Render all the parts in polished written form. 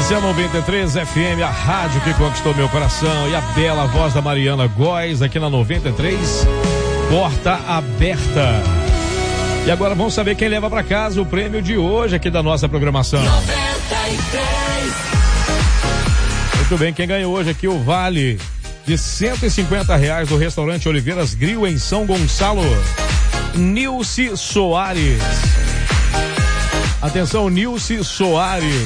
Essa é a 93 FM, a rádio que conquistou meu coração, e a bela voz da Mariana Góes aqui na 93, porta aberta. E agora vamos saber quem leva para casa o prêmio de hoje aqui da nossa programação. 93. Muito bem, quem ganhou hoje aqui o vale de R$150 do restaurante Oliveiras Grill em São Gonçalo, Nilce Soares. Atenção, Nilce Soares,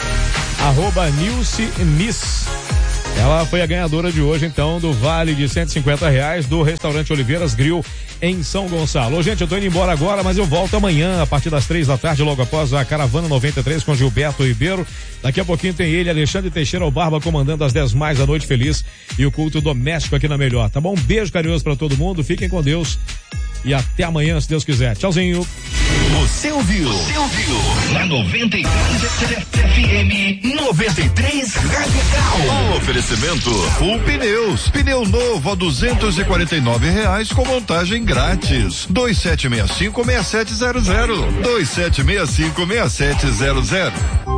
@Nilce. Ela foi a ganhadora de hoje, então, do vale de R$150 do restaurante Oliveiras Grill em São Gonçalo. Ô, gente, eu tô indo embora agora, mas eu volto amanhã a partir das 3 da tarde, logo após a Caravana 93 com Gilberto Ribeiro. Daqui a pouquinho tem ele, Alexandre Teixeira, o Barba, comandando as 10 mais da Noite Feliz e o culto doméstico aqui na Melhor, tá bom? Um beijo carinhoso pra todo mundo, fiquem com Deus e até amanhã, se Deus quiser. Tchauzinho. Você ouviu na 93 FM 93 Radical. Oferecimento Full Pneus, pneu novo a R$249 com montagem grátis. 2765-6700, 2765-6700.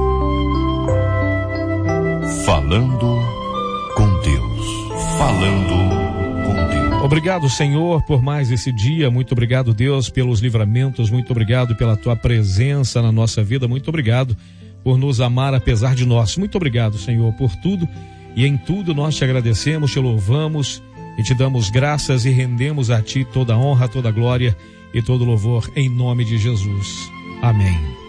Falando com Deus, falando. Obrigado, Senhor, por mais esse dia. Muito obrigado, Deus, pelos livramentos. Muito obrigado pela tua presença na nossa vida. Muito obrigado por nos amar apesar de nós. Muito obrigado, Senhor, por tudo. E em tudo nós te agradecemos, te louvamos e te damos graças e rendemos a ti toda a honra, toda a glória e todo o louvor em nome de Jesus. Amém.